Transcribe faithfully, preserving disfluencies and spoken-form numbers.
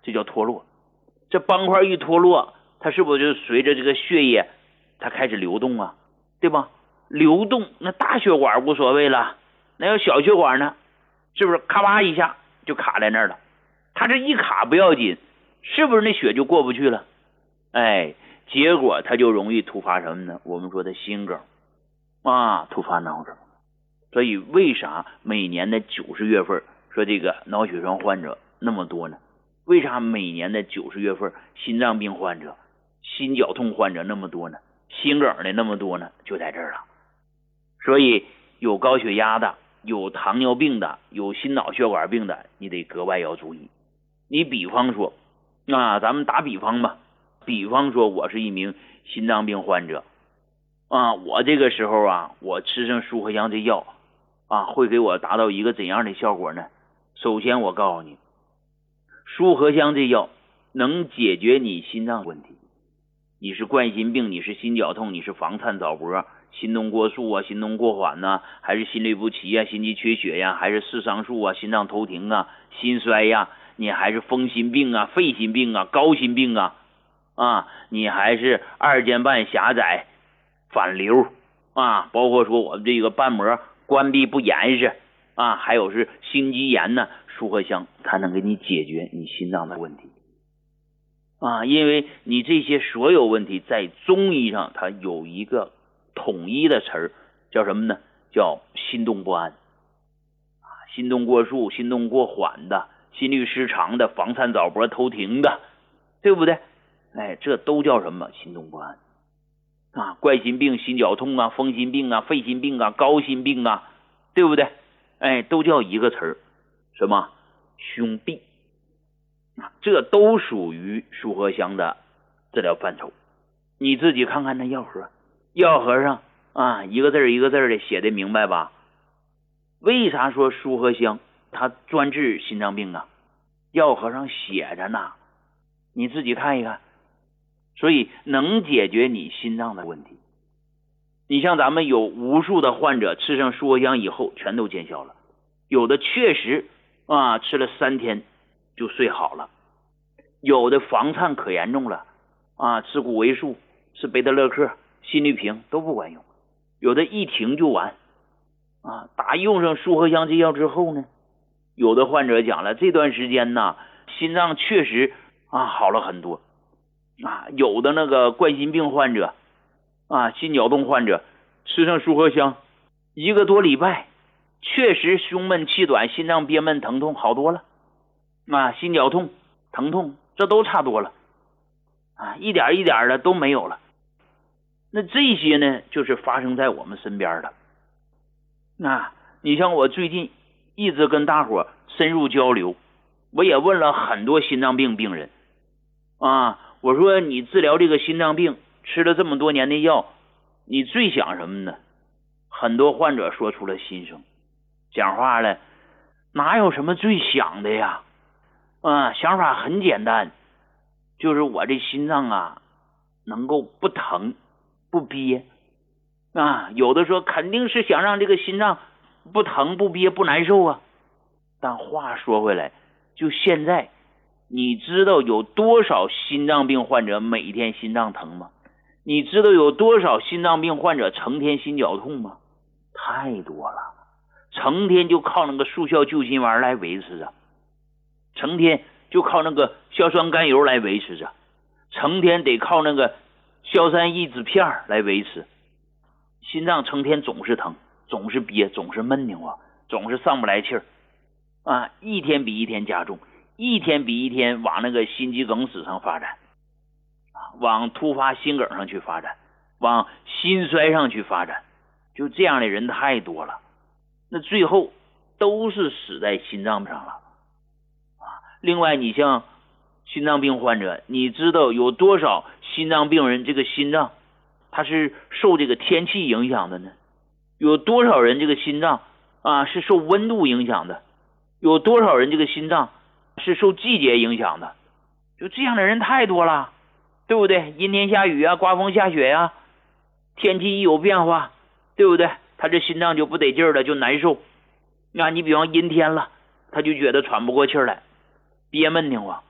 这叫脱落。这斑块一脱落，它是不是就随着这个血液它开始流动啊，对吧？流动，那大血管无所谓了，那要小血管呢，是不是咔吧一下就卡在那儿了？它这一卡不要紧，是不是那血就过不去了？哎，结果它就容易突发什么呢？我们说的心梗啊，突发脑梗。所以为啥每年的九十月份说这个脑血栓患者那么多呢？为啥每年的九十月份心脏病患者、心绞痛患者那么多呢？心梗的那么多呢？就在这儿了。所以有高血压的、有糖尿病的、有心脑血管病的，你得格外要注意。你比方说啊，咱们打比方吧，比方说我是一名心脏病患者啊，我这个时候啊，我吃上舒和香这药啊，会给我达到一个怎样的效果呢？首先我告诉你，舒和香这药能解决你心脏问题。你是冠心病，你是心绞痛，你是房颤早搏、心动过速啊、心动过缓呐、啊，还是心律不齐啊、心肌缺血呀、啊，还是视上述啊、心脏头停啊、心衰呀、啊，你还是风心病啊、肺心病啊、高心病啊啊，你还是二尖瓣狭窄、反流啊，包括说我们这个瓣膜关闭不严实啊，还有是心肌炎呢，舒和香它能给你解决你心脏的问题啊，因为你这些所有问题在中医上它有一个统一的词儿，叫什么呢？叫心动不安啊，心动过速、心动过缓的、心律失常的、房颤早搏、头停的，对不对？哎，这都叫什么？心动不安啊，冠心病、心绞痛啊、风心病啊、肺心病啊、高心病啊，对不对？哎，都叫一个词儿，什么？胸痹啊，这都属于舒和香的治疗范畴。你自己看看那药盒，药盒上啊，一个字一个字的写的明白吧？为啥说舒和香它专治心脏病啊？药盒上写着呢，你自己看一看。所以能解决你心脏的问题。你像咱们有无数的患者吃上舒和香以后全都见效了，有的确实啊吃了三天就睡好了，有的房颤可严重了啊，吃谷维素、吃贝特勒克、心律平都不管用，有的一停就完啊。打用上舒和香这药之后呢，有的患者讲了，这段时间呢心脏确实啊好了很多啊，有的那个冠心病患者啊、心绞痛患者吃上舒和香一个多礼拜，确实胸闷气短、心脏憋闷、疼痛好多了啊，心绞痛、疼痛这都差多了啊，一点一点的都没有了。那这些呢，就是发生在我们身边的。那你像我最近一直跟大伙深入交流，我也问了很多心脏病病人啊。我说你治疗这个心脏病吃了这么多年的药，你最想什么呢？很多患者说出了心声，讲话了，哪有什么最想的呀？啊，想法很简单，就是我这心脏啊能够不疼不憋啊。有的说肯定是想让这个心脏不疼不憋不难受啊。但话说回来，就现在你知道有多少心脏病患者每天心脏疼吗？你知道有多少心脏病患者成天心绞痛吗？太多了，成天就靠那个速效救心丸来维持着，成天就靠那个硝酸甘油来维持着，成天得靠那个硝酸抑制片来维持，心脏成天总是疼，总是憋，总是闷拧啊，总是上不来气儿啊，一天比一天加重，一天比一天往那个心肌梗死上发展，往突发心梗上去发展，往心衰上去发展，就这样的人太多了。那最后都是死在心脏上了啊。另外，你像心脏病患者，你知道有多少心脏病人这个心脏他是受这个天气影响的呢？有多少人这个心脏啊是受温度影响的？有多少人这个心脏是受季节影响的？就这样的人太多了，对不对？阴天下雨啊，刮风下雪啊，天气一有变化，对不对？他这心脏就不得劲儿了，就难受。那你比方阴天了，他就觉得喘不过气来，憋闷挺慌。